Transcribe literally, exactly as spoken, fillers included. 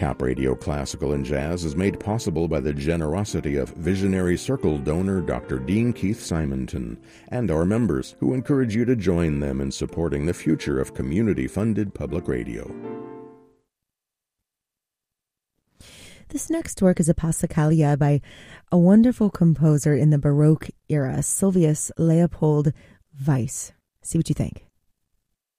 Cap Radio Classical and Jazz is made possible by the generosity of Visionary Circle donor Doctor Dean Keith Simonton and our members, who encourage you to join them in supporting the future of community-funded public radio. This next work is a Passacaglia by a wonderful composer in the Baroque era, Sylvius Leopold Weiss. See what you think.